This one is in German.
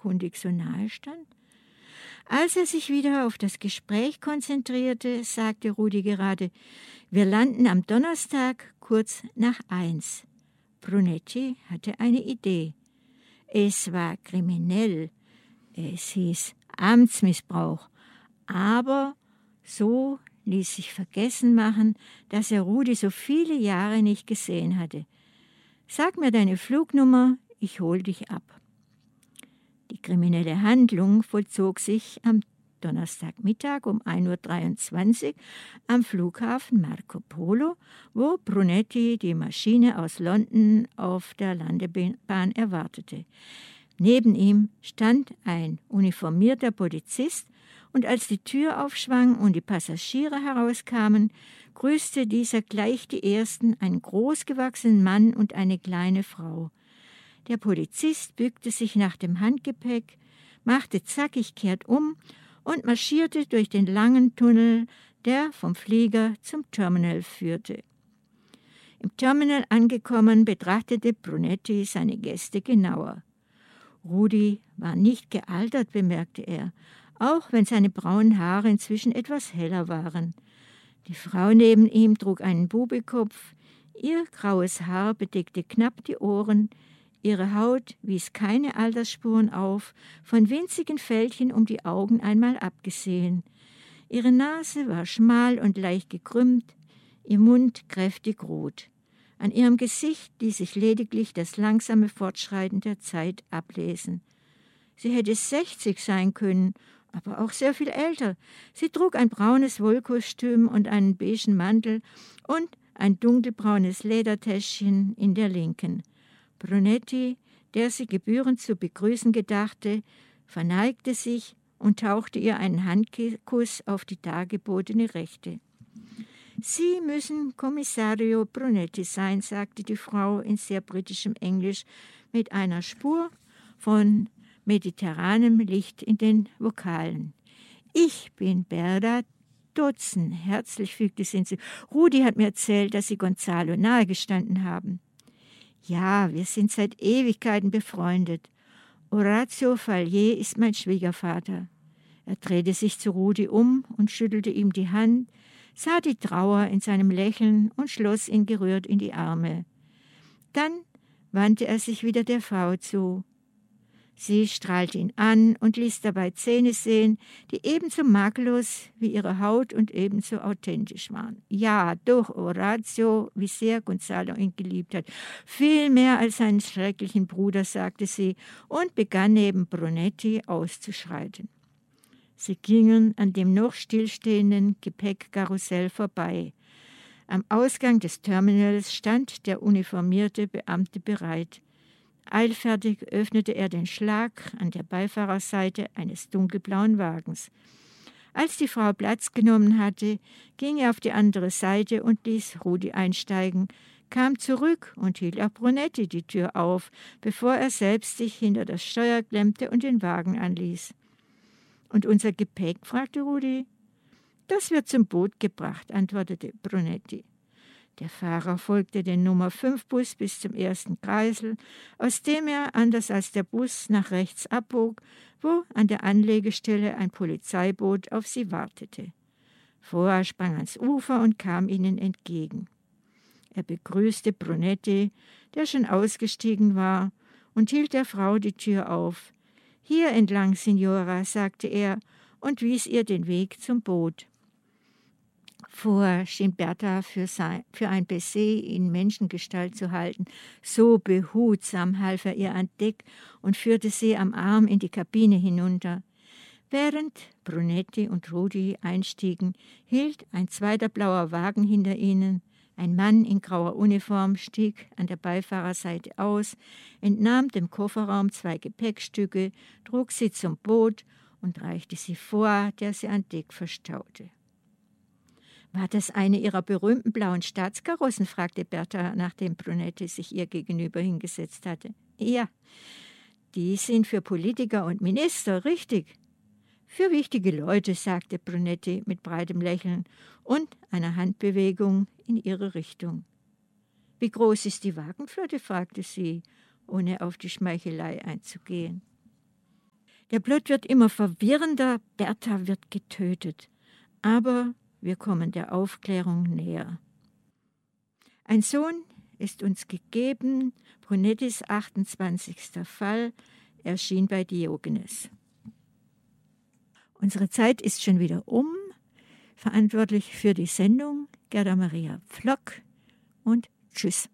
offenkundig so nahe stand. Als er sich wieder auf das Gespräch konzentrierte, sagte Rudi gerade: Wir landen am Donnerstag kurz nach 1. Brunetti hatte eine Idee. Es war kriminell. Es hieß Amtsmissbrauch. Aber so ließ sich vergessen machen, dass er Rudi so viele Jahre nicht gesehen hatte. Sag mir deine Flugnummer, ich hol dich ab. Die kriminelle Handlung vollzog sich am Donnerstagmittag um 1:23 Uhr am Flughafen Marco Polo, wo Brunetti die Maschine aus London auf der Landebahn erwartete. Neben ihm stand ein uniformierter Polizist, und als die Tür aufschwang und die Passagiere herauskamen, grüßte dieser gleich die ersten, einen großgewachsenen Mann und eine kleine Frau. Der Polizist bückte sich nach dem Handgepäck, machte zackig kehrt um und marschierte durch den langen Tunnel, der vom Flieger zum Terminal führte. Im Terminal angekommen, betrachtete Brunetti seine Gäste genauer. Rudi war nicht gealtert, bemerkte er, auch wenn seine braunen Haare inzwischen etwas heller waren. Die Frau neben ihm trug einen Bubelkopf, ihr graues Haar bedeckte knapp die Ohren, ihre Haut wies keine Altersspuren auf, von winzigen Fältchen um die Augen einmal abgesehen. Ihre Nase war schmal und leicht gekrümmt, ihr Mund kräftig rot. An ihrem Gesicht ließ sich lediglich das langsame Fortschreiten der Zeit ablesen. Sie hätte 60 sein können, aber auch sehr viel älter. Sie trug ein braunes Wollkostüm und einen beigen Mantel und ein dunkelbraunes Ledertäschchen in der linken. Brunetti, der sie gebührend zu begrüßen gedachte, verneigte sich und tauchte ihr einen Handkuss auf die dargebotene Rechte. »Sie müssen Kommissario Brunetti sein«, sagte die Frau in sehr britischem Englisch mit einer Spur von mediterranem Licht in den Vokalen. »Ich bin Berda Dotzen«, herzlich fügte sie hinzu. »Rudi hat mir erzählt, dass Sie Gonzalo nahegestanden haben.« »Ja, wir sind seit Ewigkeiten befreundet. Orazio Fallier ist mein Schwiegervater.« Er drehte sich zu Rudi um und schüttelte ihm die Hand, sah die Trauer in seinem Lächeln und schloss ihn gerührt in die Arme. Dann wandte er sich wieder der Frau zu. Sie strahlte ihn an und ließ dabei Zähne sehen, die ebenso makellos wie ihre Haut und ebenso authentisch waren. Ja, doch, Orazio, wie sehr Gonzalo ihn geliebt hat. Viel mehr als seinen schrecklichen Bruder, sagte sie und begann neben Brunetti auszuschreiten. Sie gingen an dem noch stillstehenden Gepäckkarussell vorbei. Am Ausgang des Terminals stand der uniformierte Beamte bereit. Eilfertig öffnete er den Schlag an der Beifahrerseite eines dunkelblauen Wagens. Als die Frau Platz genommen hatte, ging er auf die andere Seite und ließ Rudi einsteigen, kam zurück und hielt auch Brunetti die Tür auf, bevor er selbst sich hinter das Steuer klemmte und den Wagen anließ. »Und unser Gepäck?« fragte Rudi. »Das wird zum Boot gebracht«, antwortete Brunetti. Der Fahrer folgte den Nummer-5-Bus bis zum ersten Kreisel, aus dem er, anders als der Bus, nach rechts abbog, wo an der Anlegestelle ein Polizeiboot auf sie wartete. Vorher sprang ans Ufer und kam ihnen entgegen. Er begrüßte Brunetti, der schon ausgestiegen war, und hielt der Frau die Tür auf. »Hier entlang, Signora«, sagte er und wies ihr den Weg zum Boot. Vorher schien Berta für ein Baiser in Menschengestalt zu halten. So behutsam half er ihr an Deck und führte sie am Arm in die Kabine hinunter. Während Brunetti und Rudi einstiegen, hielt ein zweiter blauer Wagen hinter ihnen. Ein Mann in grauer Uniform stieg an der Beifahrerseite aus, entnahm dem Kofferraum 2 Gepäckstücke, trug sie zum Boot und reichte sie vor, der sie an Deck verstaute. »War das eine Ihrer berühmten blauen Staatskarossen?« fragte Berta, nachdem Brunetti sich ihr gegenüber hingesetzt hatte. »Ja, die sind für Politiker und Minister, richtig.« »Für wichtige Leute«, sagte Brunetti mit breitem Lächeln und einer Handbewegung in ihre Richtung. »Wie groß ist die Wagenflotte?« fragte sie, ohne auf die Schmeichelei einzugehen. Der Plot wird immer verwirrender, Bertha wird getötet. Aber wir kommen der Aufklärung näher. Ein Sohn ist uns gegeben, Brunettis 28. Fall, erschien bei Diogenes. Unsere Zeit ist schon wieder um. Verantwortlich für die Sendung Gerda Maria Pflock und tschüss.